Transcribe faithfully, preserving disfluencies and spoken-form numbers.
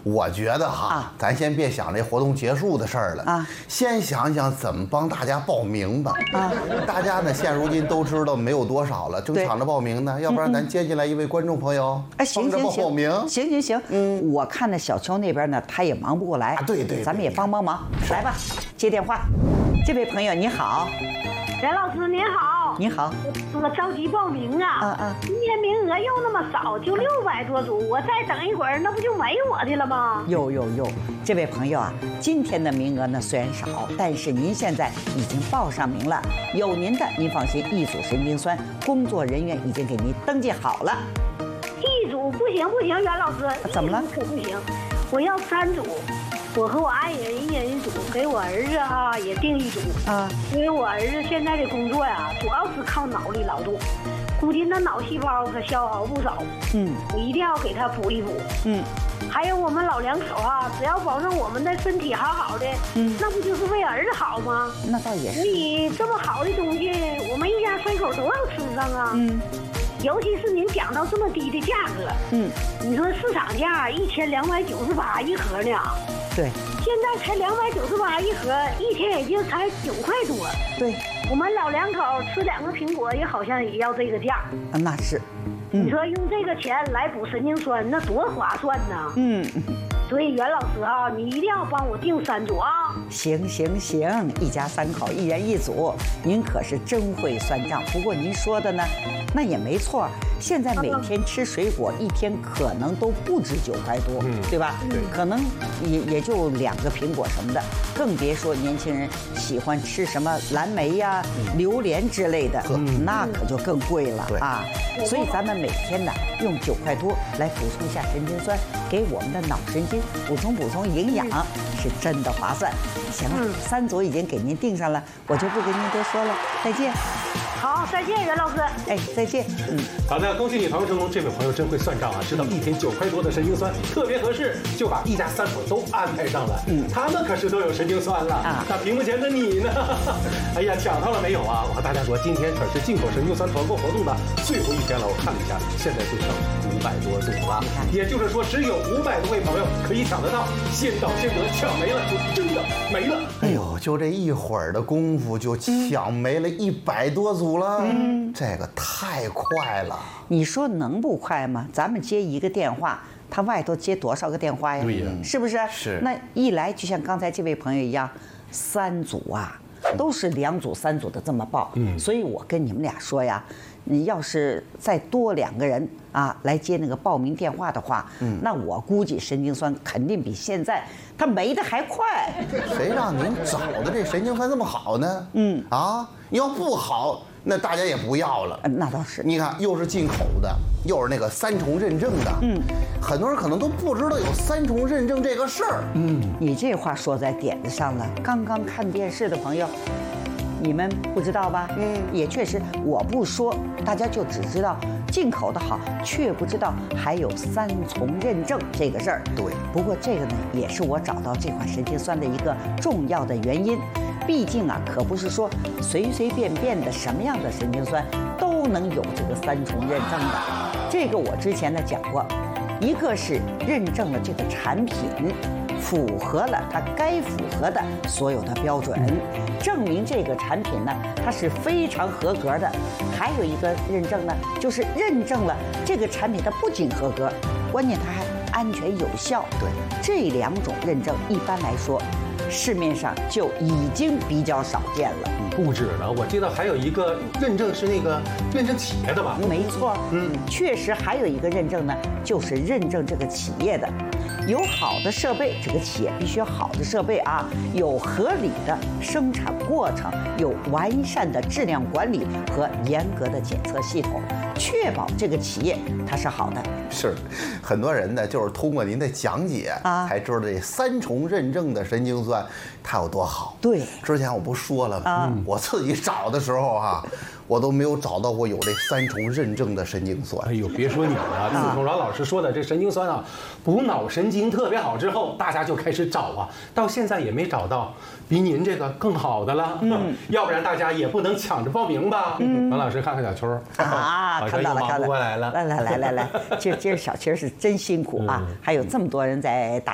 我觉得哈，啊、咱先别想这活动结束的事儿了啊，先想想怎么帮大家报名吧。啊，大家呢现如今都知道没有多少了，正抢着报名呢。要不然咱接进来一位观众朋友， 哎，行行行， 报名， 行行行。嗯，我看那小邱那边呢，他也忙不过来。 啊，对对， 咱们也帮帮忙，来吧，接电话。这位朋友你好。 袁老师您好， 你好， 我我着急报名啊， 啊啊， 今天名额又那么少，就六百多组，我再等一会儿，那不就没我的了吗？ 哟哟哟，这位朋友啊，今天的名额呢虽然少，但是您现在已经报上名了，有您的您放心，一组神经酸工作人员已经给您登记好了。 一组不行不行，袁老师， 怎么了？ 可不行，我要三组。我和我爱人一人一组，给我儿子哈、啊、也定一组啊，因为我儿子现在的工作呀，主要是靠脑力劳动，估计那脑细胞可消耗不少。嗯，我一定要给他补一补。嗯，还有我们老两口啊，只要保证我们的身体好好的，嗯，那不就是为儿子好吗？ 那倒也是。 所以这么好的东西，我们一家三口都要吃上啊。嗯。尤其是您讲到这么低的价格，嗯，你说市场价一千两百九十八一盒呢， 对， 现在才两百九十八一盒，一天也就才九块多， 对， 我们老两口吃两个苹果也好像也要这个价， 啊，那是， 嗯、你说用这个钱来补神经酸，那多划算呢，嗯。所以袁老师啊，你一定要帮我订三组啊！ 行行行，一家三口一人一组，您可是真会算账。不过您说的呢，那也没错。现在每天吃水果，一天可能都不止九块多，嗯、对吧？对，可能也也就两个苹果什么的，更别说年轻人喜欢吃什么蓝莓呀、嗯、榴莲之类的，嗯、那可就更贵了啊！所以咱们每天呢，用九块多来补充一下神经酸，给我们的脑神经补充补充营养，是真的划算。行了，三组已经给您订上了，我就不跟您多说了，再见。 好，再见，袁老师。 哎，再见。嗯， 好的，恭喜你团购成功。这位朋友真会算账啊，知道一天九块多的神经酸特别合适，就把一家三口都安排上了。嗯，他们可是都有神经酸了啊。那屏幕前的你呢？哎呀，抢到了没有啊？我和大家说，今天可是进口神经酸团购活动的最后一天了。我看了一下，现在就剩五百多组了。也就是说，只有五百多位朋友可以抢得到，先到先得，抢没了就真的没了。 哎呦，就这一会儿的功夫就抢没了一百多组。嗯，这个太快了。 你说能不快吗？咱们接一个电话，他外头接多少个电话呀？ 对呀， 是不是？ 是。 那一来就像刚才这位朋友一样，三组啊，都是两组、三组的这么报。嗯。所以我跟你们俩说呀，你要是再多两个人啊来接那个报名电话的话，嗯，那我估计神经酸肯定比现在他没的还快。 谁让您找的这神经酸这么好呢？嗯啊。你要不好，那大家也不要了。 那倒是。 你看，又是进口的，又是那个三重认证的。嗯，很多人可能都不知道有三重认证这个事儿。 嗯，你这话说在点子上了。刚刚看电视的朋友，你们不知道吧？嗯，也确实，我不说，大家就只知道进口的好，却不知道还有三重认证这个事儿。 对。 不过这个呢，也是我找到这款神经酸的一个重要的原因。毕竟啊，可不是说随随便便的什么样的神经酸都能有这个三重认证的。这个我之前呢讲过，一个是认证了这个产品符合了它该符合的所有的标准，证明这个产品呢它是非常合格的。还有一个认证呢，就是认证了这个产品它不仅合格，关键它还安全有效。 对， 这两种认证一般来说市面上就已经比较少见了。 不止了，我记得还有一个认证是那个认证企业的吧？ 没错，嗯，确实还有一个认证呢，就是认证这个企业的。有好的设备，这个企业必须有好的设备啊，有合理的生产过程，有完善的质量管理和严格的检测系统，确保这个企业它是好的。 是，很多人呢就是通过您的讲解啊，才知道这三重认证的神经酸它有多好。 对， 之前我不说了吗？啊，我自己找的时候啊，我都没有找到过有这三重认证的神经酸。 哎呦，别说你了，自从阮老师说的这神经酸啊，补脑神经特别好之后，大家就开始找啊，到现在也没找到比您这个更好的了。嗯，要不然大家也不能抢着报名吧？嗯，阮老师看看小秋啊，看到了，看到了，来了， 来来来来来，今今儿小秋是真辛苦啊，还有这么多人在打。